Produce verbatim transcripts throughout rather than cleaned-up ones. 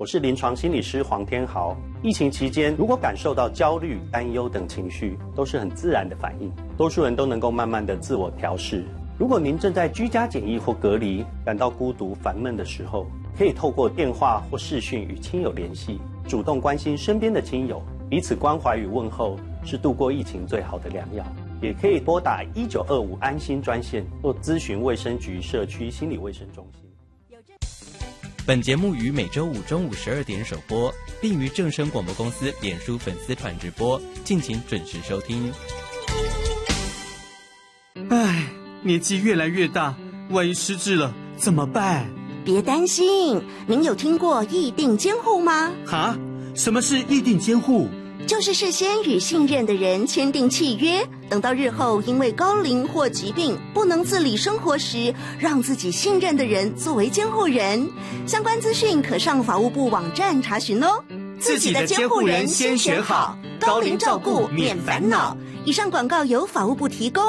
我是临床心理师黄天豪。疫情期间，如果感受到焦虑、担忧等情绪，都是很自然的反应，多数人都能够慢慢的自我调试。如果您正在居家检疫或隔离，感到孤独、烦闷的时候，可以透过电话或视讯与亲友联系，主动关心身边的亲友，彼此关怀与问候是度过疫情最好的良药。也可以拨打一九二五安心专线或咨询卫生局社区心理卫生中心。 本节目于每周五中午十二点首播，并于正声广播公司脸书粉丝团直播，敬请准时收听。 唉，年纪越来越大，万一失智了怎么办？ 别担心，您有听过议定监护吗？ 哈？什么是议定监护？ 就是事先与信任的人签订契约，等到日后因为高龄或疾病不能自理生活时，让自己信任的人作为监护人。相关资讯可上法务部网站查询哦。 自己的监护人先选好，高龄照顾免烦恼。 以上广告由法务部提供。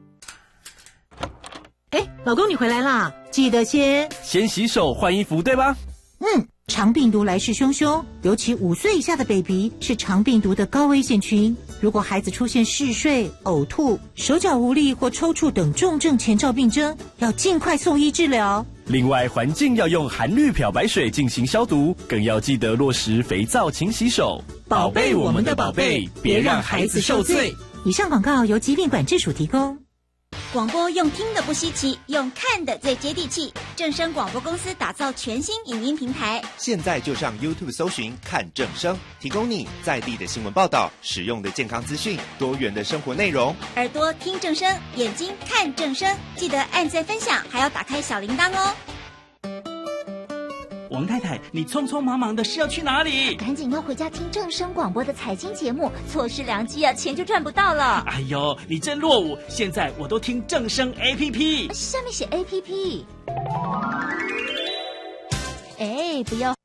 哎，老公你回来啦，记得先先洗手换衣服，对吧？ 嗯，肠病毒来势汹汹，尤其五岁以下的 baby 是肠病毒的高危险群。如果孩子出现嗜睡、呕吐、手脚无力或抽搐等重症前兆病征，要尽快送医治疗。 另外，环境要用含氯漂白水进行消毒，更要记得落实肥皂勤洗手， 宝贝我们的宝贝，别让孩子受罪。以上广告由疾病管制署提供。 广播用听的不稀奇，用看的最接地气。正声广播公司打造全新影音平台， 现在就上 YouTube 搜寻看正声，提供你在地的新闻报道、实用的健康资讯、多元的生活内容。 耳朵听正声，眼睛看正声，记得按赞分享，还要打开小铃铛哦。 王太太，你匆匆忙忙的是要去哪里？ 赶紧要回家听正声广播的财经节目，错失良机啊，钱就赚不到了。 哎呦，你真落伍！现在我都听正声 A P P， 下面写 A P P。哎，不要